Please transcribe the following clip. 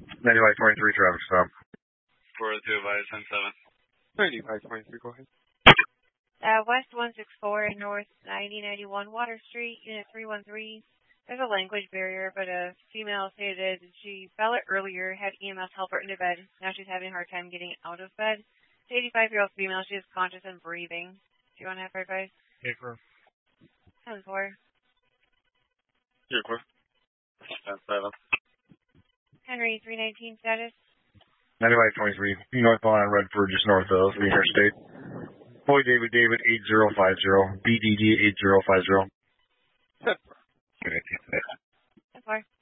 9523 traffic stop. 402 by 107. 9523, go ahead. West 164 and North 9091 Water Street, Unit 313. There's a language barrier, but a female stated she fell it earlier, had EMS help her into bed. Now she's having a hard time getting out of bed. It's 85-year-old female. She is conscious and breathing. Do you want to have her advice? Yeah, clear. 10-4. You're clear. 10-7. Henry 319 status. 9523. Northbound on Redford, just north of the interstate. Boy David 8050. BDD 8050. 10-4. 10-4.